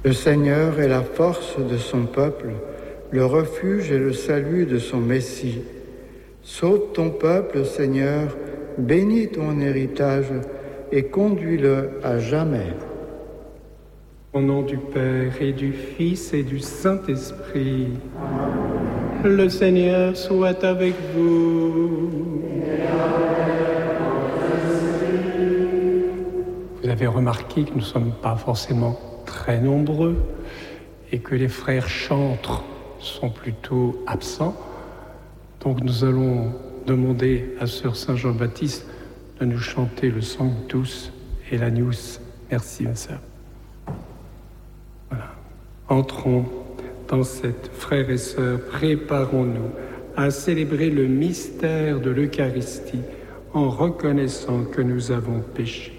Le Seigneur est la force de son peuple, le refuge et le salut de son Messie. Sauve ton peuple, Seigneur, bénis ton héritage et conduis-le à jamais. Au nom du Père et du Fils et du Saint-Esprit, le Seigneur soit avec vous. Vous avez remarqué que nous ne sommes pas forcément très nombreux et que les frères chantres sont plutôt absents. Donc nous allons demander à Sœur Saint-Jean-Baptiste de nous chanter le Sanctus et l'Agnus. Merci, ma sœur. Voilà. Entrons dans cette, frères et sœurs, préparons-nous à célébrer le mystère de l'Eucharistie en reconnaissant que nous avons péché.